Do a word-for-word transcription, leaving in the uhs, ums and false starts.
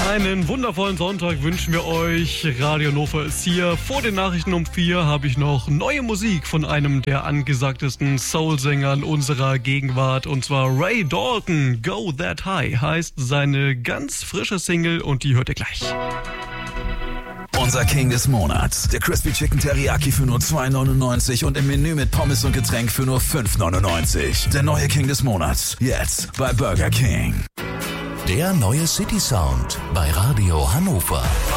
Einen wundervollen Sonntag wünschen wir euch. Radio Hannover ist hier. Vor den Nachrichten um vier habe ich noch neue Musik von einem der angesagtesten Soul-Sängern unserer Gegenwart. Und zwar Ray Dalton. Go That High heißt seine ganz frische Single und die hört ihr gleich. Unser King des Monats. Der Crispy Chicken Teriyaki für nur zwei neunundneunzig und im Menü mit Pommes und Getränk für nur fünf neunundneunzig. Der neue King des Monats. Jetzt bei Burger King. Der neue City Sound bei Radio Hannover.